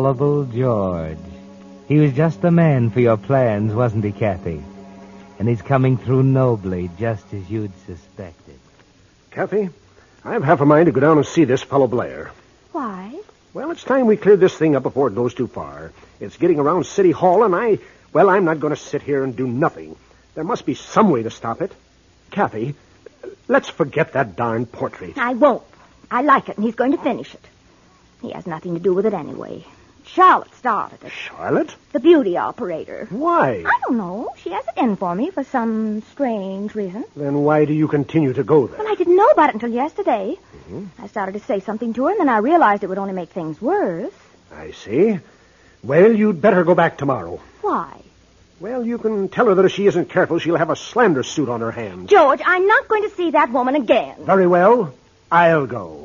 Gullible George. He was just the man for your plans, wasn't he, Kathy? And he's coming through nobly, just as you'd suspected. Kathy, I have half a mind to go down and see this fellow Blair. Why? Well, it's time we cleared this thing up before it goes too far. It's getting around City Hall, and I'm not going to sit here and do nothing. There must be some way to stop it. Kathy, let's forget that darn portrait. I won't. I like it, and he's going to finish it. He has nothing to do with it anyway. Charlotte started it. Charlotte? The beauty operator. Why? I don't know. She has it in for me for some strange reason. Then why do you continue to go there? Well, I didn't know about it until yesterday. I started to say something to her, and then I realized it would only make things worse. I see. Well, you'd better go back tomorrow. Why? Well, you can tell her that if she isn't careful, she'll have a slander suit on her hands. George, I'm not going to see that woman again. Very well. I'll go.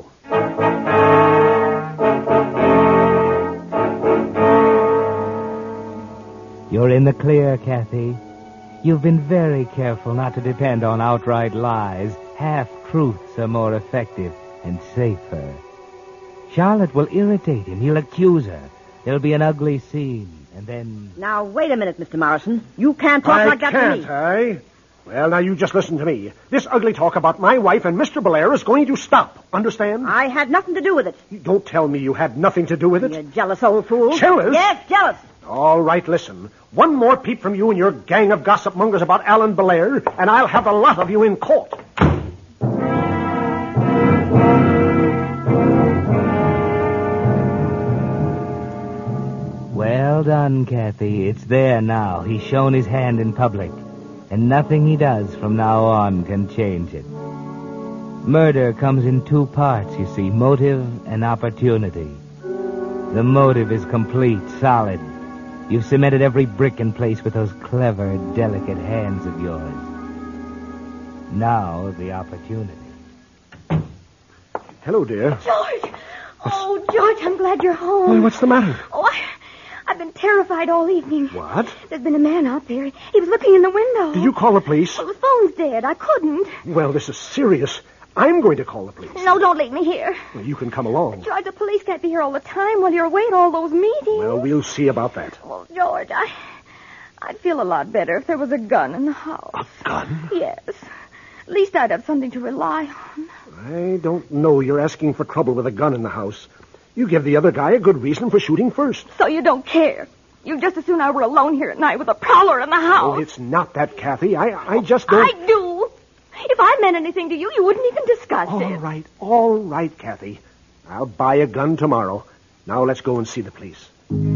You're in the clear, Kathy. You've been very careful not to depend on outright lies. Half-truths are more effective and safer. Charlotte will irritate him. He'll accuse her. There'll be an ugly scene, and then... Now, wait a minute, Mr. Morrison. You can't talk like that to me. I? Well, now, you just listen to me. This ugly talk about my wife and Mr. Blair is going to stop. Understand? I had nothing to do with it. Don't tell me you had nothing to do with it. You jealous old fool. Jealous? Yes, jealous. All right, listen. One more peep from you and your gang of gossip mongers about Alan Blair, and I'll have the lot of you in court. Well done, Kathy. It's there now. He's shown his hand in public. And nothing he does from now on can change it. Murder comes in two parts, you see, motive and opportunity. The motive is complete, solid. You've cemented every brick in place with those clever, delicate hands of yours. Now, the opportunity. Hello, dear. George! Oh, George, I'm glad you're home. Well, what's the matter? Oh, I've been terrified all evening. What? There's been a man out there. He was looking in the window. Did you call the police? Well, the phone's dead. I couldn't. Well, this is serious. I'm going to call the police. No, don't leave me here. Well, you can come along. George, the police can't be here all the time while you're away at all those meetings. Well, we'll see about that. Well, George, I'd feel a lot better if there was a gun in the house. A gun? Yes. At least I'd have something to rely on. I don't know. You're asking for trouble with a gun in the house. You give the other guy a good reason for shooting first. So you don't care? You'd just as soon I were alone here at night with a prowler in the house. Oh, it's not that, Kathy. I just don't... I do. If I meant anything to you, you wouldn't even discuss it. All right, Kathy. I'll buy a gun tomorrow. Now let's go and see the police.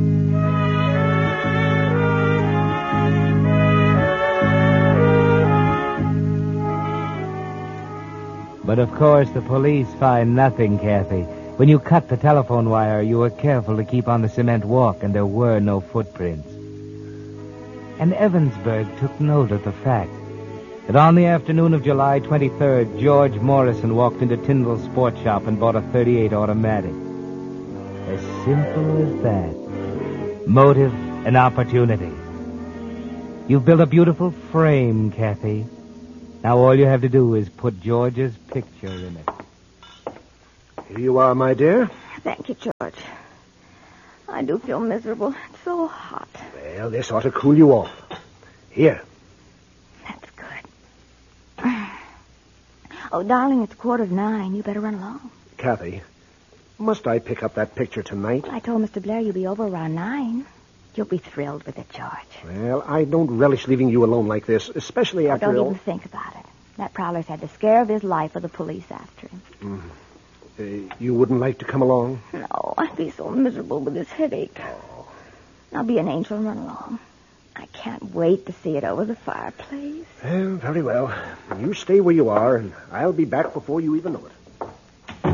But of course the police find nothing, Kathy. When you cut the telephone wire, you were careful to keep on the cement walk, and there were no footprints. And Evansburg took note of the fact that on the afternoon of July 23rd, George Morrison walked into Tyndall's sports shop and bought a .38 automatic. As simple as that. Motive and opportunity. You've built a beautiful frame, Kathy. Now all you have to do is put George's picture in it. Here you are, my dear. Thank you, George. I do feel miserable. It's so hot. Well, this ought to cool you off. Here. That's good. Oh, darling, it's 9:15. You better run along. Kathy, must I pick up that picture tonight? I told Mr. Blair you'll be over around 9. You'll be thrilled with it, George. Well, I don't relish leaving you alone like this, especially after Don't all... even think about it. That prowler's had the scare of his life with the police after him. You wouldn't like to come along? No, I'd be so miserable with this headache. I'll be an angel and run along. I can't wait to see it over the fireplace. Well, very well. You stay where you are, and I'll be back before you even know it.